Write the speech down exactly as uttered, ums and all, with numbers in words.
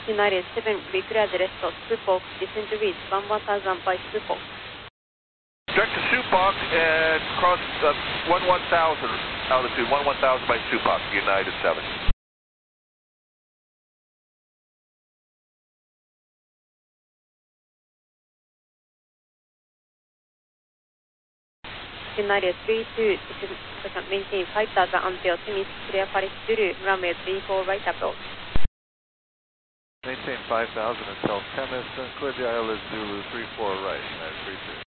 United seven, we clear the rest of Supok, descend to reach one one thousand by Supok. Direct to Supok and cross uh, one one thousand altitude, one one thousand by Supok, United seven. United three two, maintain five thousand until Timis, clear Paris Zulu, runway three four right approach. Maintain five thousand until Temis, and clear the I L S Zulu three four right, United three two.